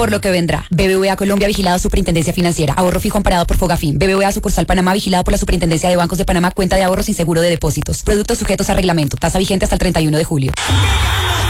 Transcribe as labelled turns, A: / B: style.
A: por lo que vendrá. BBVA Colombia, vigilado Superintendencia Financiera. Ahorro fijo amparado por Fogafín. BBVA Sucursal Panamá, vigilado por la Superintendencia de Bancos de Panamá. Cuenta de ahorro sin seguro de depósitos. Productos sujetos a reglamento. Tasa vigente hasta el 31 de julio.